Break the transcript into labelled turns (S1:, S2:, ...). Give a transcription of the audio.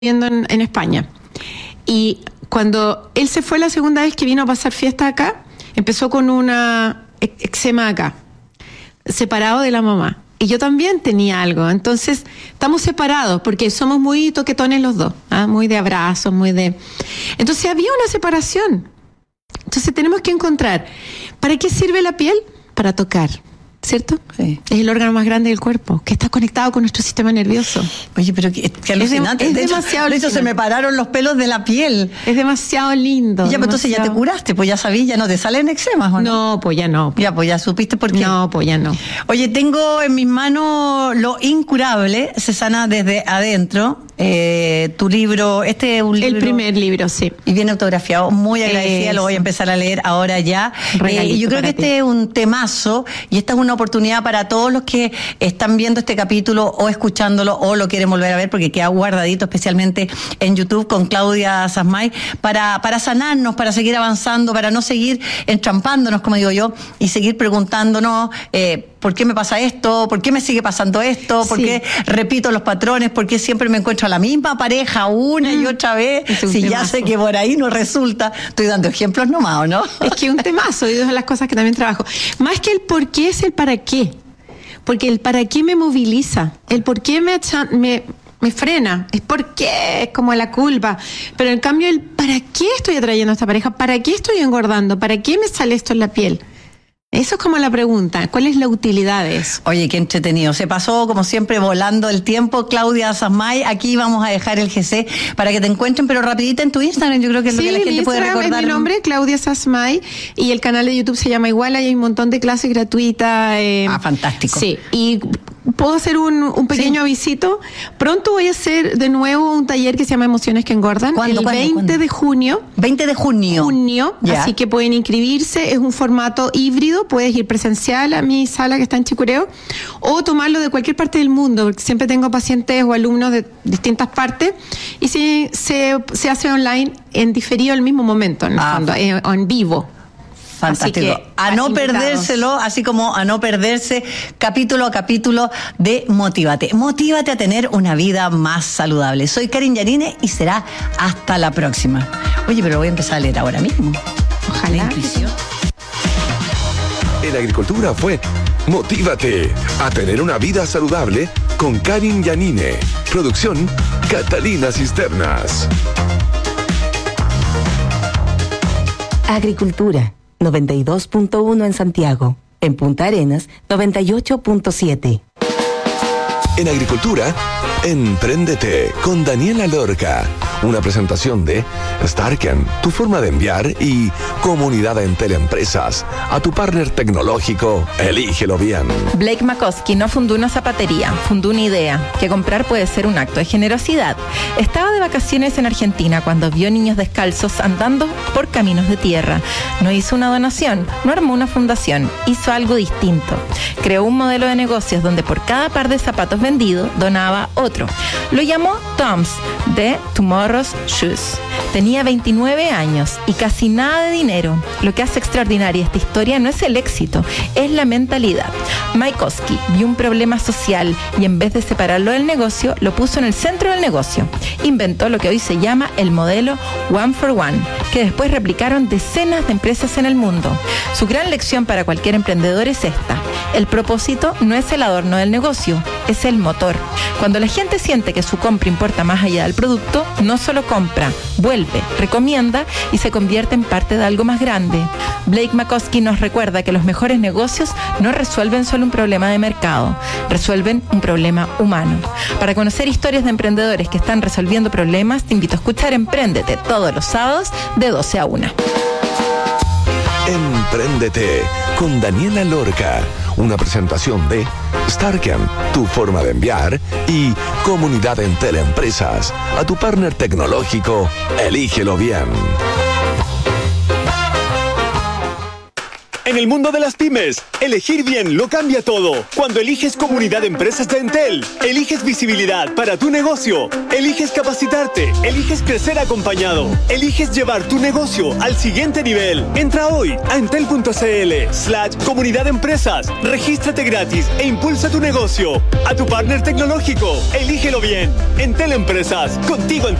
S1: viviendo en España. Y cuando él se fue la segunda vez que vino a pasar fiesta acá, empezó con una eczema acá, separado de la mamá. Y yo también tenía algo. Entonces, estamos separados porque somos muy toquetones los dos, ¿ah? Muy de abrazos, muy de... Entonces, había una separación. Entonces, tenemos que encontrar, ¿para qué sirve la piel? Para tocar, ¿cierto? Sí. Es el órgano más grande del cuerpo, que está conectado con nuestro sistema nervioso.
S2: Oye, pero qué alucinante.
S1: Es demasiado
S2: de hecho, se me pararon los pelos de la piel.
S1: Es demasiado lindo.
S2: Ya, pues entonces ya te curaste, pues ya sabí, ya no te salen eczemas, ¿o no?
S1: No, pues ya no.
S2: Ya, pues ya supiste por qué.
S1: No, pues ya no.
S2: Oye, tengo en mis manos Lo Incurable, se sana desde adentro. Tu libro, este es un libro...
S1: El primer libro, sí.
S2: Y bien autografiado, muy agradecida, lo voy a empezar a leer ahora ya. Y yo creo que este es un temazo, y esta es una oportunidad para todos los que están viendo este capítulo o escuchándolo o lo quieren volver a ver porque queda guardadito especialmente en YouTube con Claudia Sasmay para sanarnos, para seguir avanzando, para no seguir entrampándonos, como digo yo, y seguir preguntándonos ¿por qué me pasa esto? ¿Por qué me sigue pasando esto? ¿Por qué repito los patrones? ¿Por qué siempre me encuentro a la misma pareja una y otra vez? Si ya sé que por ahí no resulta. Estoy dando ejemplos nomás, ¿o no?
S1: Es que un temazo, y dos de las cosas que también trabajo. Más que el por qué es el para qué. Porque el para qué me moviliza. El por qué me frena. Es por qué, es como la culpa. Pero en cambio el para qué estoy atrayendo a esta pareja, para qué estoy engordando, para qué me sale esto en la piel. Eso es como la pregunta, ¿cuál es la utilidad de eso?
S2: Oye, qué entretenido. Se pasó, como siempre, volando el tiempo. Claudia Sasmay, aquí vamos a dejar el GC para que te encuentren, pero rapidita en tu Instagram, yo creo que es lo que la gente puede recordar.
S1: Es mi nombre, Claudia Sasmay, y el canal de YouTube se llama igual, hay un montón de clases gratuitas.
S2: Fantástico.
S1: Sí, y puedo hacer un pequeño avisito. Pronto voy a hacer de nuevo un taller que se llama Emociones que Engordan.
S2: ¿Cuándo?
S1: El 20 de junio.
S2: 20 de junio.
S1: Ya. Así que pueden inscribirse. Es un formato híbrido. Puedes ir presencial a mi sala que está en Chicureo o tomarlo de cualquier parte del mundo, porque siempre tengo pacientes o alumnos de distintas partes y se hace online en diferido al mismo momento, en el fondo, o en vivo.
S2: Fantástico. A no perdérselo, así como a no perderse capítulo a capítulo de Motívate. Motívate a tener una vida más saludable. Soy Karin Yanine y será hasta la próxima. Oye, pero voy a empezar a leer ahora mismo.
S1: Ojalá.
S3: En Agricultura fue Motívate a tener una vida saludable con Karin Yanine. Producción Catalina Cisternas.
S4: Agricultura 92.1 en Santiago. En Punta Arenas 98.7.
S3: En Agricultura, Empréndete con Daniela Lorca. Una presentación de Starken, tu forma de enviar, y Comunidad en Teleempresas. A tu partner tecnológico, elígelo bien.
S5: Blake Makoski no fundó una zapatería, fundó una idea, que comprar puede ser un acto de generosidad. Estaba de vacaciones en Argentina cuando vio niños descalzos andando por caminos de tierra. No hizo una donación, no armó una fundación, hizo algo distinto. Creó un modelo de negocios donde por cada par de zapatos vendido donaba otro. Lo llamó Tom's, de Tomorrow's Shoes. Tenía 29 años y casi nada de dinero. Lo que hace extraordinaria esta historia no es el éxito, es la mentalidad. Makoski vio un problema social y en vez de separarlo del negocio, lo puso en el centro del negocio. Inventó lo que hoy se llama el modelo One for One, que después replicaron decenas de empresas en el mundo. Su gran lección para cualquier emprendedor es esta: el propósito no es el adorno del negocio, es el motor. Cuando la gente siente que su compra importa más allá del producto, no solo compra, vuelve, recomienda y se convierte en parte de algo más grande. Blake Makoski nos recuerda que los mejores negocios no resuelven solo un problema de mercado, resuelven un problema humano. Para conocer historias de emprendedores que están resolviendo problemas, te invito a escuchar Empréndete todos los sábados de 12 a 1.
S3: Empréndete con Daniela Lorca. Una presentación de Starken, tu forma de enviar, y Comunidad en Teleempresas. A tu partner tecnológico, elígelo bien.
S6: En el mundo de las pymes, elegir bien lo cambia todo. Cuando eliges Comunidad de Empresas de Entel, eliges visibilidad para tu negocio, eliges capacitarte, eliges crecer acompañado, eliges llevar tu negocio al siguiente nivel. Entra hoy a entel.cl/comunidad de empresas, regístrate gratis e impulsa tu negocio. A tu partner tecnológico, elígelo bien. Entel Empresas, contigo en